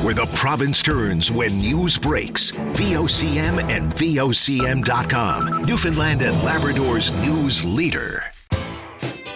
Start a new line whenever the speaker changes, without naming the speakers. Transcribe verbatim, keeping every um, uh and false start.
where the province turns when news breaks. V O C M and V O C M dot com, Newfoundland and Labrador's news leader.